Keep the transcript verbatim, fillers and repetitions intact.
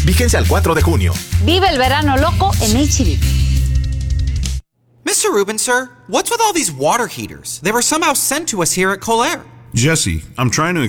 Vigencia al cuatro de junio. Vive el verano loco en H E B. Mister Rubin, sir, what's with all these water heaters? They were somehow sent to us here at Colair. Jesse, I'm trying to